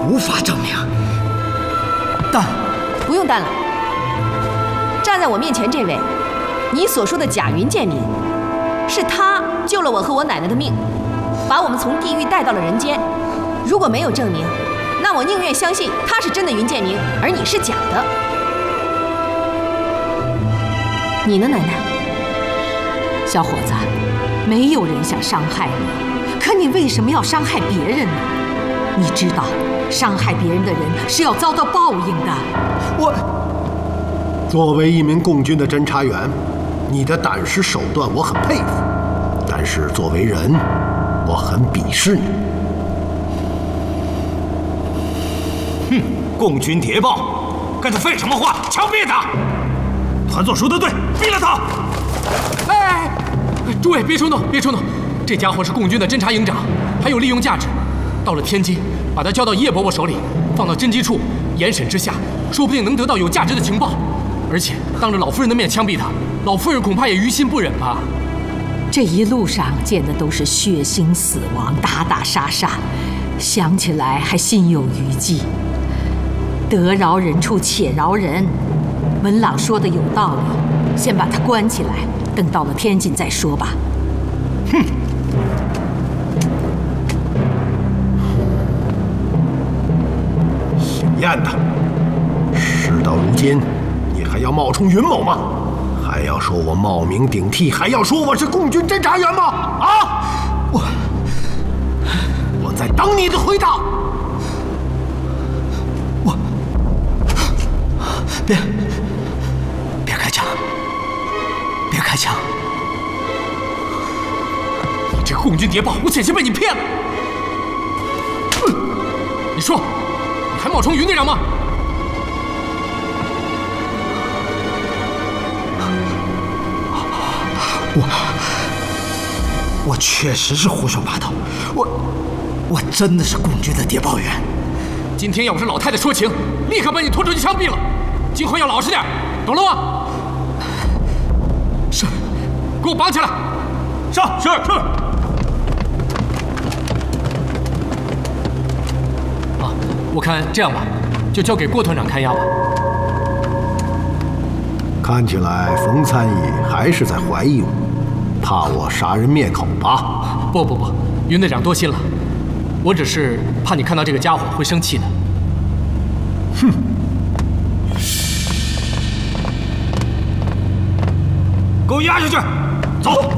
无法证明。但不用但了。站在我面前这位，你所说的贾云建民，是他救了我和我奶奶的命，把我们从地狱带到了人间。如果没有证明，那我宁愿相信他是真的云建明，而你是假的。你呢，奶奶？ 小伙子，没有人想伤害你，可你为什么要伤害别人呢？你知道，伤害别人的人是要遭到报应的。 作为一名共军的侦察员，你的胆识手段我很佩服，但是作为人，我很鄙视你。 哼，共军谍报，跟他废什么话？枪毙他！团座说得对，毙了他！ 哎，诸位别冲动，别冲动，这家伙是共军的侦察营长，还有利用价值。到了天津，把他交到叶伯伯手里，放到侦缉处严审之下，说不定能得到有价值的情报。而且当着老夫人的面枪毙他，老夫人恐怕也于心不忍吧。 这一路上见的都是血腥死亡，打打杀杀，想起来还心有余悸。得饶人处且饶人，文朗说的有道理，先把他关起来，等到了天津再说吧。 哼！姓燕的，事到如今，你还要冒充云某吗？还要说我冒名顶替，还要说我是共军侦察员吗？啊！我在等你的回答。 别开枪！别开枪！ 你这个共军谍报，我险些被你骗了。你说，你还冒充云队长吗？ 我确实是胡说八道，我真的是共军的谍报员。 今天要不是老太太说情，立刻把你拖出去枪毙了。今后要老实点，懂了吗？ 是， 给我绑起来。 上，是。 啊，我看这样吧，就交给郭团长看押吧。 看起来冯参议还是在怀疑我，怕我杀人灭口吧？ 不，云队长多心了，我只是怕你看到这个家伙会生气的。 哼！ 给我押下去，走。